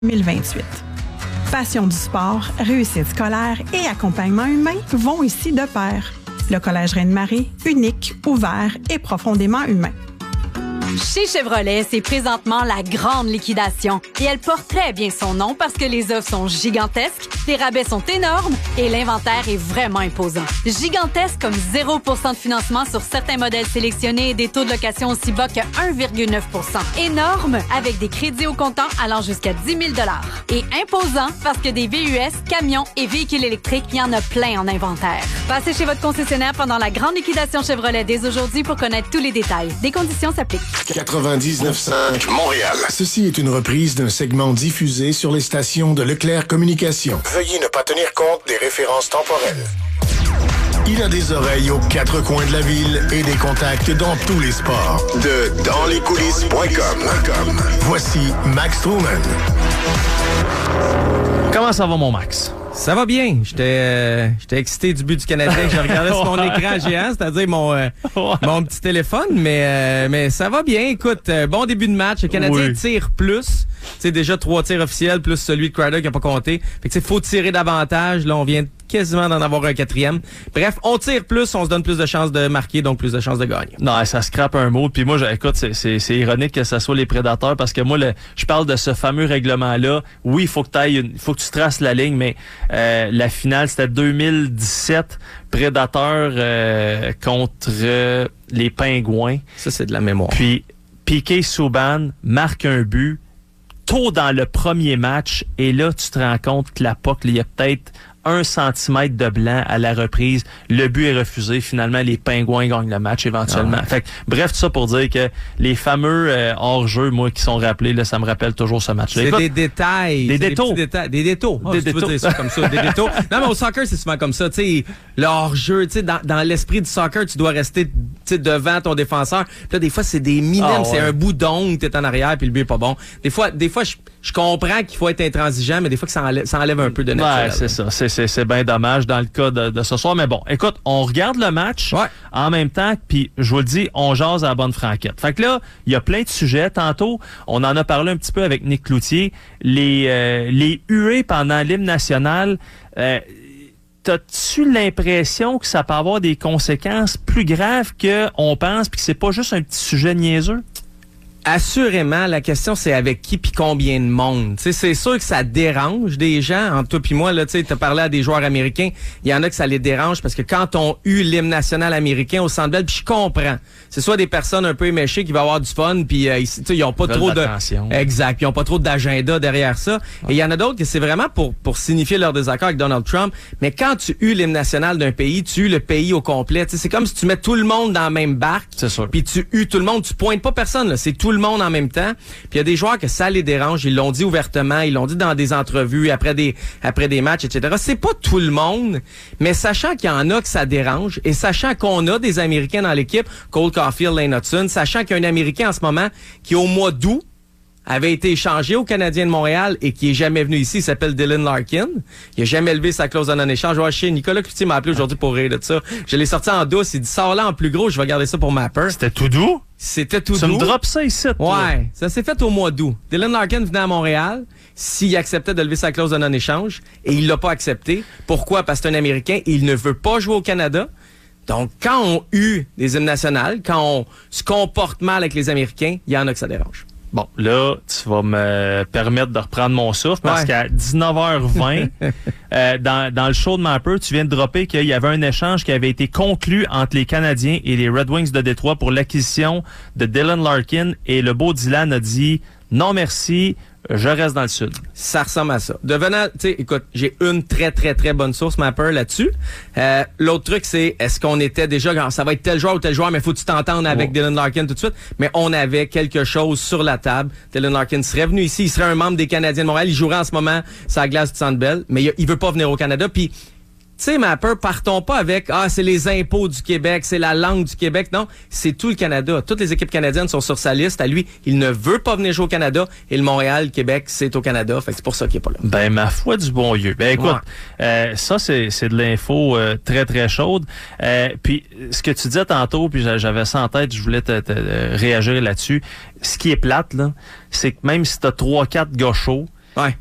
2028. Passion du sport, réussite scolaire et accompagnement humain vont ici de pair. Le Collège Reine-Marie, unique, ouvert et profondément humain. Chez Chevrolet, c'est présentement la grande liquidation. Et elle porte très bien son nom parce que les offres sont gigantesques, les rabais sont énormes et l'inventaire est vraiment imposant. Gigantesque comme 0% de financement sur certains modèles sélectionnés et des taux de location aussi bas que 1,9%. Énorme avec des crédits au comptant allant jusqu'à 10 000 $. Et imposant parce que des VUS, camions et véhicules électriques, il y en a plein en inventaire. Passez chez votre concessionnaire pendant la grande liquidation Chevrolet dès aujourd'hui pour connaître tous les détails. Des conditions s'appliquent. 99.5 Montréal. Ceci est une reprise d'un segment diffusé sur les stations de Leclerc Communications. Veuillez ne pas tenir compte des références temporelles. Il a des oreilles aux quatre coins de la ville et des contacts dans tous les sports. De danslescoulisses.com. Voici Max Truman. Comment ça va, mon Max? Ça va bien. J'étais excité du but du Canadien. Je regardais sur mon écran géant, c'est-à-dire mon petit téléphone, mais ça va bien. Écoute, bon début de match. Le Canadien tire plus. C'est déjà 3 tirs officiels, plus celui de Crowder qui n'a pas compté. Fait que faut tirer davantage. Là, on vient quasiment d'en avoir un 4e. Bref, on tire plus, on se donne plus de chances de marquer, donc plus de chances de gagner. Non, ça scrape un mot. Puis moi, écoute, c'est ironique que ça soit les prédateurs parce que moi, je parle de ce fameux règlement-là. Oui, il faut que tu traces la ligne, mais la finale, c'était 2017, prédateurs contre les Pingouins. Ça, c'est de la mémoire. Puis Piquet Subban marque un but tôt dans le premier match et là, tu te rends compte que la POC, il y a peut-être 1 centimètre de blanc à la reprise. Le but est refusé. Finalement, les Pingouins gagnent le match éventuellement. Ah ouais. Fait que, bref, tout ça pour dire que les fameux hors-jeu, moi, qui sont rappelés, là, ça me rappelle toujours ce match-là. C'est écoute, des détails. Des détaux. Des détaux. Des Tu peux dire ça comme ça. Des détaux. Non, mais au soccer, c'est souvent comme ça. Tu sais, le hors-jeu, tu sais, dans l'esprit du soccer, tu dois rester devant ton défenseur. Puis là, des fois, c'est des minimes. Ah ouais. C'est un bout d'ongle, t'es en arrière, puis le but est pas bon. Des fois, je comprends qu'il faut être intransigeant, mais des fois que ça enlève un peu de naturel. Ouais, c'est ça. C'est bien dommage dans le cas de ce soir. Mais bon, écoute, on regarde le match en même temps, puis je vous le dis, on jase à la bonne franquette. Fait que là, il y a plein de sujets. Tantôt, on en a parlé un petit peu avec Nick Cloutier. Les huées pendant l'hymne national, t'as-tu l'impression que ça peut avoir des conséquences plus graves qu'on pense, puis que c'est pas juste un petit sujet niaiseux? Assurément, la question c'est avec qui puis combien de monde. T'sais, c'est sûr que ça dérange des gens. Entre toi puis moi, là, tu as parlé à des joueurs américains, il y en a que ça les dérange parce que quand on eu l'hymne national américain au Centre Bell, puis je comprends. C'est soit des personnes un peu éméchées qui vont avoir du fun, puis ils ont pas trop de exact, ils ont pas trop d'agenda derrière ça. Ouais. Et il y en a d'autres que c'est vraiment pour signifier leur désaccord avec Donald Trump. Mais quand tu eu l'hymne national d'un pays, tu le pays au complet. T'sais, c'est comme si tu mets tout le monde dans la même barque. C'est sûr. Puis tu tout le monde, tu pointes pas personne. Là, c'est tout le monde en même temps. Puis il y a des joueurs que ça les dérange. Ils l'ont dit ouvertement, ils l'ont dit dans des entrevues, après des matchs, etc. C'est pas tout le monde, mais sachant qu'il y en a que ça dérange et sachant qu'on a des Américains dans l'équipe, Cole Caulfield, Lane Hudson, sachant qu'il y a un Américain en ce moment qui, au mois d'août, avait été échangé au Canadien de Montréal et qui est jamais venu ici, il s'appelle Dylan Larkin. Il a jamais levé sa clause de non-échange. Nicolas Cloutier m'a appelé aujourd'hui pour rire de ça. Je l'ai sorti en douce. Il dit, sors là en plus gros, je vais garder ça pour Mapper. C'était tout doux? C'était tout doux. Ça me drop ça ici. Ouais, ça s'est fait au mois d'août. Dylan Larkin venait à Montréal s'il acceptait de lever sa clause de non-échange et il l'a pas accepté. Pourquoi? Parce que c'est un Américain et il ne veut pas jouer au Canada. Donc, quand on eu des hymnes nationales, quand on se comporte mal avec les Américains, il y en a que ça dérange. Bon, là, tu vas me permettre de reprendre mon souffle parce qu'à 19h20, dans le show de Mapper, tu viens de dropper qu'il y avait un échange qui avait été conclu entre les Canadiens et les Red Wings de Détroit pour l'acquisition de Dylan Larkin et le beau Dylan a dit « Non merci, je reste dans le sud ». Ça ressemble à ça. Devenant, tu sais, écoute, j'ai une très, très, très bonne source, Mapper, là-dessus. L'autre truc, c'est, est-ce qu'on était déjà, ça va être tel joueur ou tel joueur, mais faut que tu t'entendes avec Dylan Larkin tout de suite. Mais on avait quelque chose sur la table. Dylan Larkin serait venu ici, il serait un membre des Canadiens de Montréal, il jouerait en ce moment sur la glace du Centre Bell, mais il veut pas venir au Canada. Puis, tu sais, Mapper, partons pas avec c'est les impôts du Québec, c'est la langue du Québec. Non, c'est tout le Canada. Toutes les équipes canadiennes sont sur sa liste. À lui, il ne veut pas venir jouer au Canada. Et le Montréal, Québec, c'est au Canada. Fait que c'est pour ça qu'il est pas là. Ben, ma foi du bon Dieu. Ben, écoute, ça, c'est de l'info très, très chaude. Puis, ce que tu disais tantôt, puis j'avais ça en tête, je voulais te réagir là-dessus. Ce qui est plate, là, c'est que même si t'as 3-4 gars chauds,